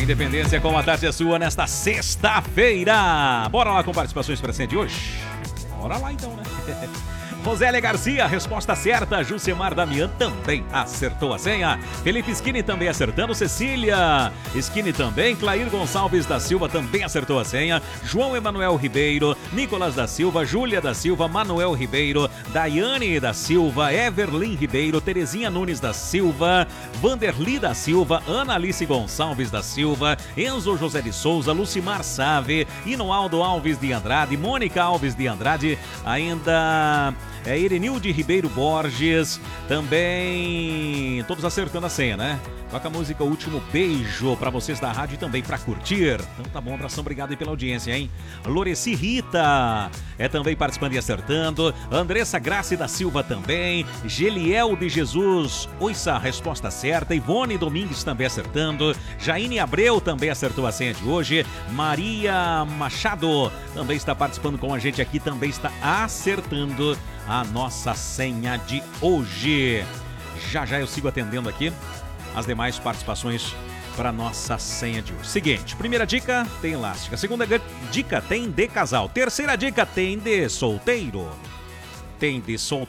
Independência com a tarde é sua nesta sexta-feira. Bora lá com participações para a senha de hoje? Bora lá então, né? Rosélia Garcia, resposta certa. Jucemar Damian também acertou a senha. Felipe Skinny também acertando. Cecília Skinny também. Clair Gonçalves da Silva também acertou a senha. João Emanuel Ribeiro, Nicolas da Silva, Júlia da Silva, Manuel Ribeiro, Daiane da Silva, Everlin Ribeiro, Terezinha Nunes da Silva, Vanderli da Silva, Ana Alice Gonçalves da Silva, Enzo José de Souza, Lucimar Save, Inoaldo Alves de Andrade, Mônica Alves de Andrade, ainda Irenilde Ribeiro Borges, também todos acertando a senha, né? Toca a música Último Beijo pra vocês da rádio e também pra curtir. Então tá bom, abração, obrigado aí pela audiência, hein? Loreci Rita também participando e acertando. Andressa Grace da Silva também. Geliel de Jesus, oissa, resposta certa. Ivone Domingues também acertando. Jaine Abreu também acertou a senha de hoje. Maria Machado também está participando com a gente aqui, também está acertando a nossa senha de hoje. Já eu sigo atendendo aqui as demais participações para nossa senha de hoje. Seguinte, primeira dica, tem elástica. Segunda dica, tem de casal. Terceira dica, tem de solteiro. Tem de solteiro.